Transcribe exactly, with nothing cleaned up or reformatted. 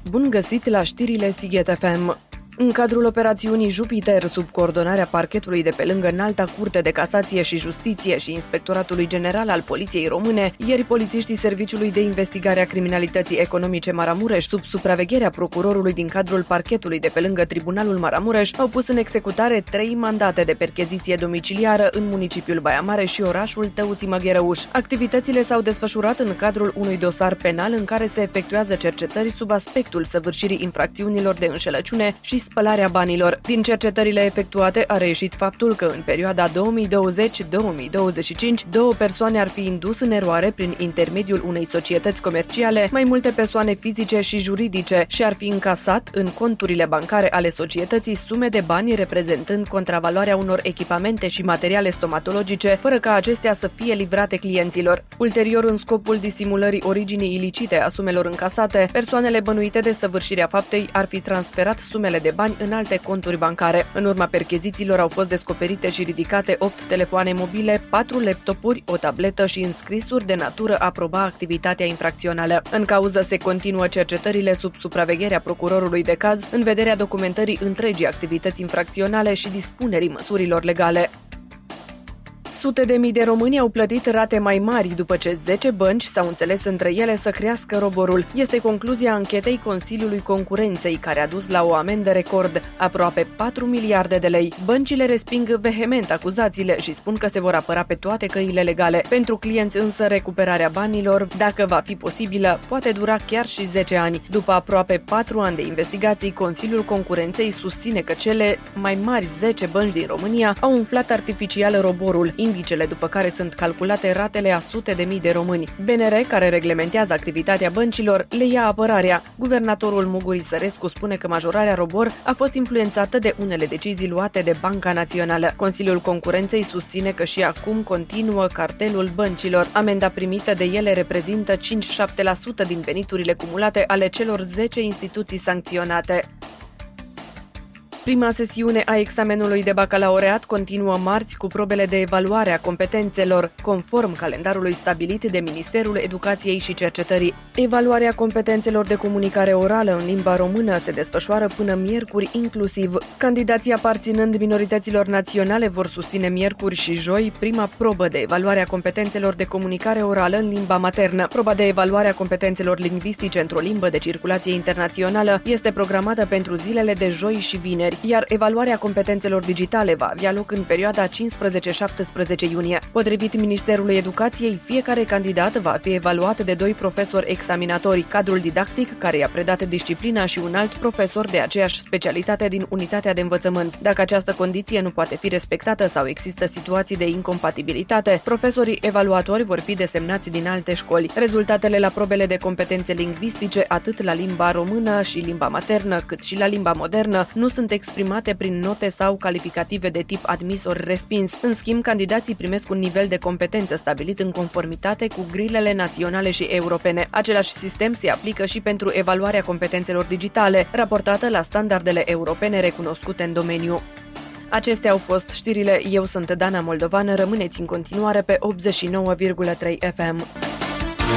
Bun găsit la știrile Sighet F M! În cadrul operațiunii Jupiter, sub coordonarea parchetului de pe lângă Înalta Curte de Casație și Justiție și Inspectoratului General al Poliției Române, ieri polițiștii Serviciului de Investigare a Criminalității Economice Maramureș, sub supravegherea procurorului din cadrul parchetului de pe lângă Tribunalul Maramureș, au pus în executare trei mandate de percheziție domiciliară în municipiul Baia Mare și orașul Tăuții-Măgherăuș. Activitățile s-au desfășurat în cadrul unui dosar penal în care se efectuează cercetări sub aspectul săvârșirii infracțiunilor de înșelăciune și spălarea banilor. Din cercetările efectuate a reieșit faptul că în perioada două mii douăzeci - două mii douăzeci și cinci două persoane ar fi indus în eroare prin intermediul unei societăți comerciale mai multe persoane fizice și juridice și ar fi încasat în conturile bancare ale societății sume de bani reprezentând contravaloarea unor echipamente și materiale stomatologice, fără ca acestea să fie livrate clienților. Ulterior, în scopul disimulării originii ilicite a sumelor încasate, persoanele bănuite de săvârșirea faptei ar fi transferat sumele de bani în alte conturi bancare. În urma perchezițiilor au fost descoperite și ridicate opt telefoane mobile, patru laptopuri, o tabletă și înscrisuri de natură a proba activitatea infracțională. În cauză se continuă cercetările sub supravegherea procurorului de caz în vederea documentării întregii activități infracționale și dispunerii măsurilor legale. Sute de mii de români au plătit rate mai mari după ce zece bănci s-au înțeles între ele să crească roborul. Este concluzia anchetei Consiliului Concurenței, care a dus la o amendă record, aproape patru miliarde de lei. Băncile resping vehement acuzațiile și spun că se vor apăra pe toate căile legale. Pentru clienți însă recuperarea banilor, dacă va fi posibilă, poate dura chiar și zece ani. După aproape patru ani de investigații, Consiliul Concurenței susține că cele mai mari zece bănci din România au umflat artificial roborul, indicele după care sunt calculate ratele a sute de mii de români. B N R, care reglementează activitatea băncilor, le ia apărarea. Guvernatorul Mugur Isărescu spune că majorarea robor a fost influențată de unele decizii luate de Banca Națională. Consiliul Concurenței susține că și acum continuă cartelul băncilor. Amenda primită de ele reprezintă cinci - șapte la sută din veniturile cumulate ale celor zece instituții sancționate. Prima sesiune a examenului de bacalaureat continuă marți cu probele de evaluare a competențelor, conform calendarului stabilit de Ministerul Educației și Cercetării. Evaluarea competențelor de comunicare orală în limba română se desfășoară până miercuri inclusiv. Candidații aparținând minorităților naționale vor susține miercuri și joi prima probă de evaluare a competențelor de comunicare orală în limba maternă. Proba de evaluare a competențelor lingvistice într-o limbă de circulație internațională este programată pentru zilele de joi și vineri, iar evaluarea competențelor digitale va avea loc în perioada cincisprezece - șaptesprezece iunie. Potrivit Ministerului Educației, fiecare candidat va fi evaluat de doi profesori examinatori, cadrul didactic care i-a predat disciplina și un alt profesor de aceeași specialitate din unitatea de învățământ. Dacă această condiție nu poate fi respectată sau există situații de incompatibilitate, profesorii evaluatori vor fi desemnați din alte școli. Rezultatele la probele de competențe lingvistice, atât la limba română și limba maternă, cât și la limba modernă, nu sunt exprimate prin note sau calificative de tip admis ori respins. În schimb, candidații primesc un nivel de competență stabilit în conformitate cu grilele naționale și europene. Același sistem se aplică și pentru evaluarea competențelor digitale, raportată la standardele europene recunoscute în domeniu. Acestea au fost știrile. Eu sunt Dana Moldovan. Rămâneți în continuare pe optzeci și nouă virgulă trei F M.